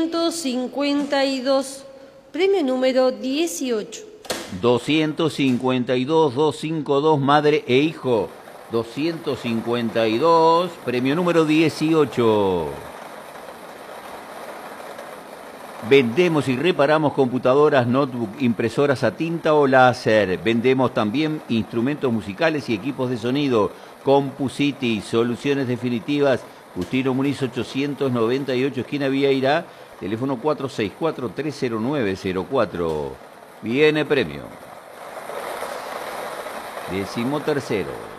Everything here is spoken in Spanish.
252, premio número 18. 252, 252, madre e hijo. 252, premio número 18. Vendemos y reparamos computadoras, notebook, impresoras a tinta o láser. Vendemos también instrumentos musicales y equipos de sonido. CompuCity, soluciones definitivas. Justino Muniz 898, esquina Vieira, teléfono 464-30904. Viene premio. 13º.